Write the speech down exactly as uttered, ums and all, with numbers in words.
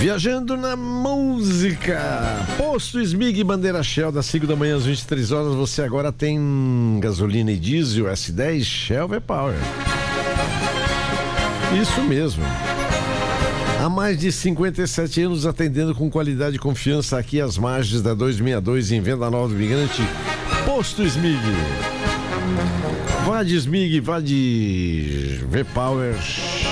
Viajando na música. Posto Smig Bandeira Shell, das cinco da manhã às vinte e três horas. Você agora tem gasolina e diesel S dez Shell V-Power. Isso mesmo. Há mais de cinquenta e sete anos atendendo com qualidade e confiança aqui às margens da duzentos e sessenta e dois em Venda Nova do Migrante. Posto Smig. Vá de Smig, vá de V-Power